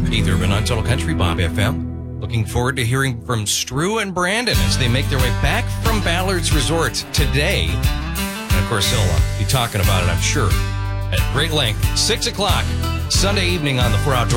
Keith Urban on Total Country Bob FM. Looking forward to hearing from Stu and Brandon as they make their way back from Ballard's Resort today. And of course, he'll be talking about it, I'm sure, at great length. 6 o'clock Sunday evening on the 4 Outdoors.